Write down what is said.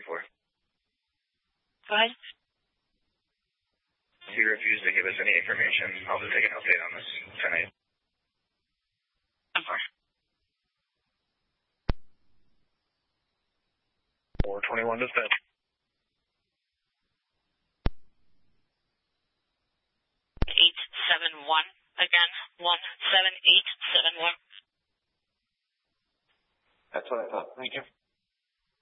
Go ahead. He refused to give us any information. I'll just take an update on this tonight. 421 dispatch. 871 again. 17871. That's what I thought. Thank you.